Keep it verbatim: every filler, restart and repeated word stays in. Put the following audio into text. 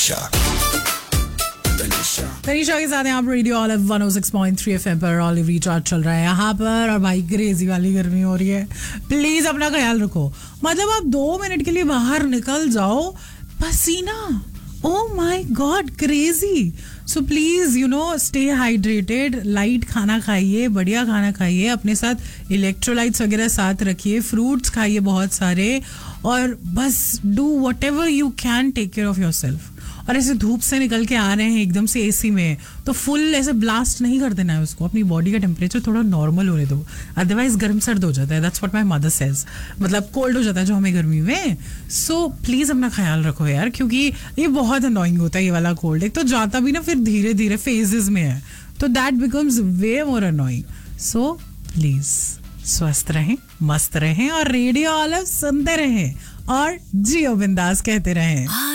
तनीषा के साथ आप रेडियो ऑलिव वन ओ सिक्स पॉइंट थ्री एफएम पर ऑलिव रिचार्ज चल रहा है यहाँ पर। और भाई क्रेजी वाली गर्मी हो रही है, प्लीज अपना ख्याल रखो। मतलब आप दो मिनट के लिए बाहर निकल जाओ, पसीना, oh my God crazy. So please you know stay hydrated, light खाना खाइए, बढ़िया खाना खाइए, अपने साथ इलेक्ट्रोलाइट्स वगैरह साथ रखिए, फ्रूट्स खाइए बहुत सारे, और बस do what ever you can, take care of your self. और ऐसे धूप से निकल के आ रहे हैं एकदम से एसी में, तो फुल ऐसे ब्लास्ट नहीं कर देना है उसको, अपनी बॉडी का टेम्परेचर थोड़ा नॉर्मल होने दो, अदरवाइज गर्म सर्द हो जाता है। That's what my mother says, मतलब कोल्ड हो जाता है जो हमें गर्मी में। सो प्लीज अपना ख्याल रखो यार, क्योंकि ये बहुत अनोइंग होता है ये वाला कोल्ड। एक तो जाता भी ना फिर धीरे धीरे फेजेस में है, तो that becomes way more annoying. So please स्वस्थ रहें, मस्त रहें और रेडियो ऑलिव सुनते रहें और जियो बिंदास कहते रहें।